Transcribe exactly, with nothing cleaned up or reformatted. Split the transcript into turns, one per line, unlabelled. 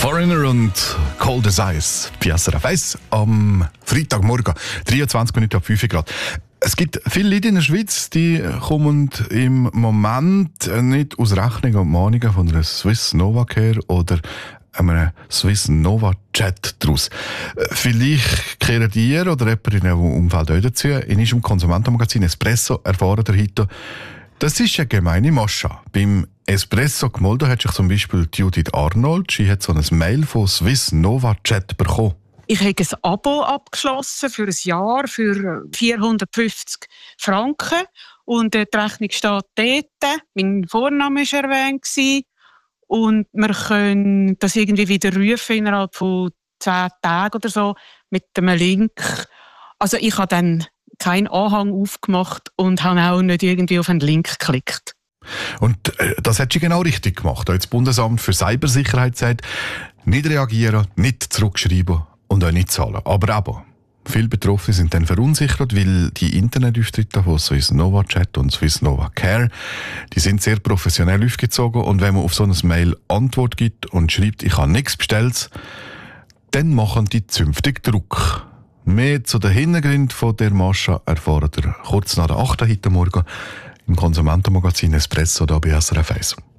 Foreigner und Cold as Ice, bei S R F eins am Freitagmorgen, dreiundzwanzig Minuten ab fünf Grad. Es gibt viele Leute in der Schweiz, die kommen im Moment nicht aus Rechnungen und Mahnungen von einer Swiss Novacare oder einem Swiss Nova Jet daraus. Vielleicht kehren ihr oder jemand in eurem Umfeld auch dazu. In unserem Konsumentenmagazin Espresso erfahren ihr heute, das ist eine gemeine Masche. Beim Espresso gemolden hat sich zum Beispiel Judith Arnold. Sie hat so ein Mail von Swiss Nova Jet bekommen.
Ich habe ein Abo abgeschlossen für ein Jahr für vierhundertfünfzig Franken. Und die Rechnung steht dort. Mein Vorname war erwähnt. Und wir können das irgendwie wieder rufen innerhalb von zehn Tagen oder so mit einem Link. Also ich habe dann keinen Anhang aufgemacht und habe auch nicht irgendwie auf einen Link geklickt.
Und äh, das hat sie genau richtig gemacht. Das Bundesamt für Cybersicherheit sagt, nicht reagieren, nicht zurückschreiben und auch nicht zahlen. Aber eben, viele Betroffene sind dann verunsichert, weil die Internetauftritte von Swiss Nova Chat und Swiss Nova Care, die sind sehr professionell aufgezogen, und wenn man auf so eine Mail Antwort gibt und schreibt, ich habe nichts bestellt, dann machen die zünftig Druck. Mehr zu den Hintergründen von der Masche erfahren ihr kurz nach der achten heute Morgen im Konsumentenmagazin Espresso da bei S R F eins.